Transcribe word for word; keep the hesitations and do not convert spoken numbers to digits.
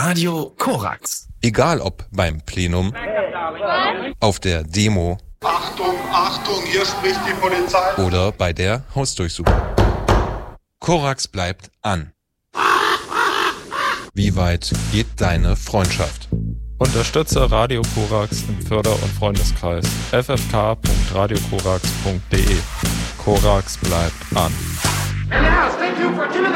Radio Korax. Egal ob beim Plenum, auf der Demo, Achtung, Achtung, hier spricht die Polizei. Oder bei der Hausdurchsuchung. Korax bleibt an. Wie weit geht deine Freundschaft? Unterstütze Radio Korax im Förder- und Freundeskreis. f f k punkt radio korax punkt d e. Korax bleibt an. And now, stay tuned for two